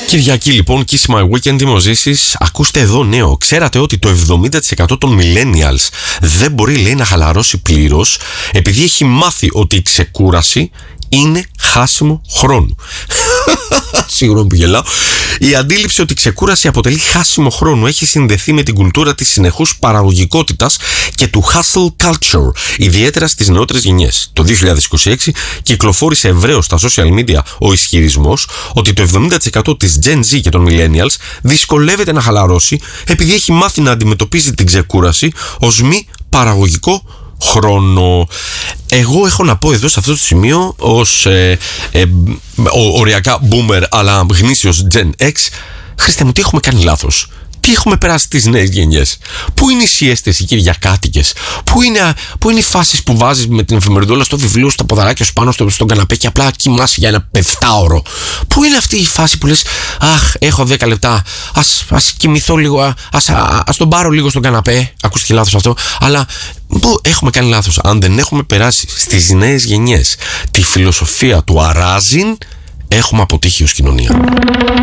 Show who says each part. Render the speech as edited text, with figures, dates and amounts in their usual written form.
Speaker 1: Κυριακή λοιπόν, Kiss My Weekend, είμαι ο Ζήσης. Ακούστε εδώ νέο. Ξέρατε ότι το 70% των millennials δεν μπορεί, λέει, να χαλαρώσει πλήρως, επειδή έχει μάθει ότι η ξεκούραση είναι χάσιμο χρόνου. Σίγουρα που γελάω. Η αντίληψη ότι η ξεκούραση αποτελεί χάσιμο χρόνου έχει συνδεθεί με την κουλτούρα της συνεχούς παραγωγικότητας και του hustle culture, ιδιαίτερα στις νεότερες γενιές. Το 2026 κυκλοφόρησε ευρέως στα social media ο ισχυρισμός ότι το 70% της Gen Z και των millennials δυσκολεύεται να χαλαρώσει επειδή έχει μάθει να αντιμετωπίζει την ξεκούραση ως μη παραγωγικό χρόνο. Εγώ έχω να πω εδώ σε αυτό το σημείο ως οριακά boomer αλλά γνήσιος Gen X, Χριστέ μου, τι έχουμε κάνει λάθος? Τι έχουμε περάσει τις νέες γενιές? Πού είναι οι siestas οι κυριακάτικες? Πού είναι οι φάσεις που βάζεις με την εφημεριδούλα στο βιβλίο, στα ποδαράκια σου πάνω στον καναπέ και απλά κοιμάσαι για ένα 7ωρο? Πού είναι αυτή η φάση που λες, αχ, έχω 10 λεπτά, ας κοιμηθώ λίγο, ας τον πάρω λίγο στον καναπέ? Ακούστηκε λάθος αυτό, αλλά πού έχουμε κάνει λάθος? Αν δεν έχουμε περάσει στις νέες γενιές τη φιλοσοφία του αράζιν, έχουμε αποτύχει ως κοινωνία.